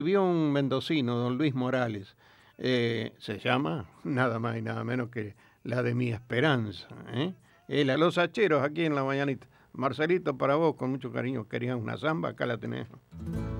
Vio un mendocino, don Luis Morales, se llama nada más y nada menos que La de mi esperanza. Él a los hacheros aquí en la mañanita. Marcelito, para vos, con mucho cariño, querían una zamba, acá la tenés.